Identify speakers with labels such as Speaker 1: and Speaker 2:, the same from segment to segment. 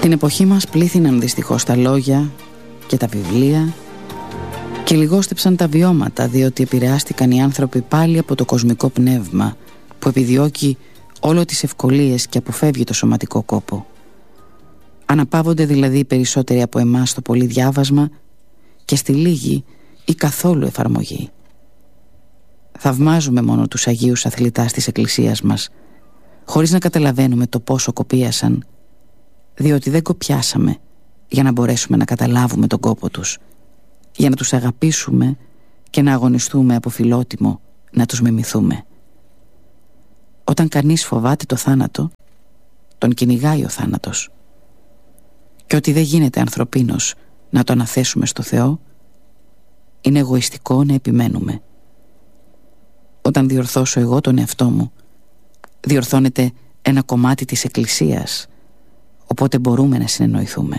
Speaker 1: Την εποχή μας πλήθυναν δυστυχώς τα λόγια και τα βιβλία και λιγόστεψαν τα βιώματα, διότι επηρεάστηκαν οι άνθρωποι πάλι από το κοσμικό πνεύμα που επιδιώκει όλο τις ευκολίες και αποφεύγει το σωματικό κόπο. Αναπαύονται δηλαδή οι περισσότεροι από εμάς στο πολύ διάβασμα και στη λίγη ή καθόλου εφαρμογή. Θαυμάζουμε μόνο τους Αγίους Αθλητάς της Εκκλησίας μας, χωρίς να καταλαβαίνουμε το πόσο κοπίασαν, διότι δεν κοπιάσαμε για να μπορέσουμε να καταλάβουμε τον κόπο τους, για να τους αγαπήσουμε και να αγωνιστούμε από φιλότιμο να τους μιμηθούμε. Όταν κανείς φοβάται το θάνατο, τον κυνηγάει ο θάνατος. Και ότι δεν γίνεται ανθρωπίνος να το αναθέσουμε στο Θεό, είναι εγωιστικό να επιμένουμε. Όταν διορθώσω εγώ τον εαυτό μου, διορθώνεται ένα κομμάτι της Εκκλησίας, οπότε μπορούμε να συνεννοηθούμε.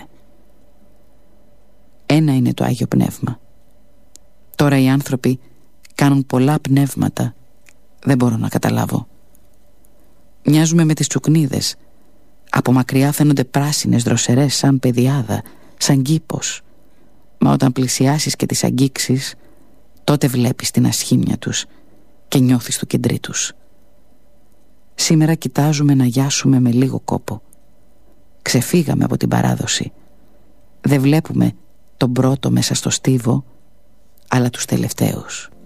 Speaker 1: Ένα είναι το Άγιο Πνεύμα. Τώρα οι άνθρωποι κάνουν πολλά πνεύματα, δεν μπορώ να καταλάβω. Μοιάζουμε με τις τσουκνίδες. Από μακριά φαίνονται πράσινες δροσερές σαν πεδιάδα, σαν κήπος. Μα όταν πλησιάσεις και τις αγγίξεις, τότε βλέπεις την ασχήμια τους και νιώθεις το κεντρί τους. Σήμερα κοιτάζουμε να γιάσουμε με λίγο κόπο. Ξεφύγαμε από την παράδοση. Δεν βλέπουμε τον πρώτο μέσα στο στίβο, αλλά τους τελευταίους.